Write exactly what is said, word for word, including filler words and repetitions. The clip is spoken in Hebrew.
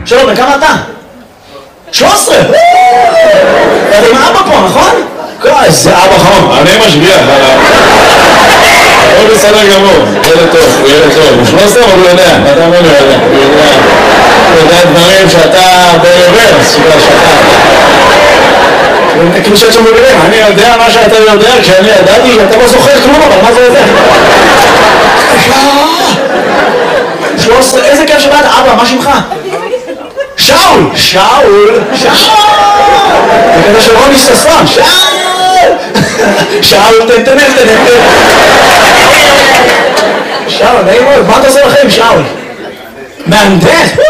שלום, בכמה אתה? שלוש עשרה! אתה עם אבא פה, נכון? איזה אבא חום. אני משגיח עליו. הוא בסדר גמור, ילד טוב, הוא ילד טוב. הוא שלוש עשרה, אבל הוא יודע. אתה אומר לו יודע. הוא יודע. הוא יודע דברים שאתה ברוורס, שאתה... כאילו שאת שם בגלל. אני יודע מה שאתה יודע, כשאני ידעתי, אתה לא זוכר כלום, אבל מה זה יודע? שלוש עשרה, איזה כיף שבאת, אבא, מה שמך? שאול! שאול! שאול! זה כזה של רוני ששון, שאול! שאול, תן, תן, תן, תן. שאול, נעים מאוד, מה אתה עושה לכם, שאול? מהנדס?